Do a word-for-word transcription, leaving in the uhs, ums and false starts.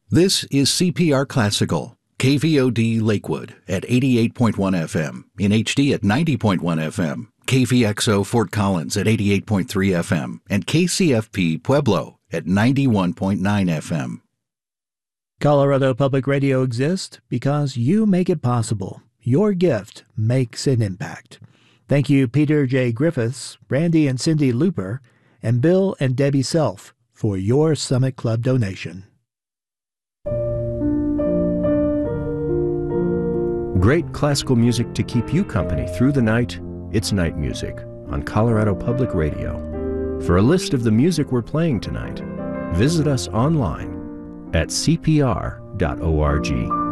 This is C P R Classical, K V O D Lakewood at eighty-eight point one F M, in H D at ninety point one F M, K V X O Fort Collins at eighty-eight point three F M, and K C F P Pueblo at ninety-one point nine F M. Colorado Public Radio exists because you make it possible. Your gift makes an impact. Thank you, Peter J. Griffiths, Randy and Cindy Looper, and Bill and Debbie Self for your Summit Club donation. Great classical music to keep you company through the night. It's Night Music on Colorado Public Radio. For a list of the music we're playing tonight, visit us online at c p r dot org.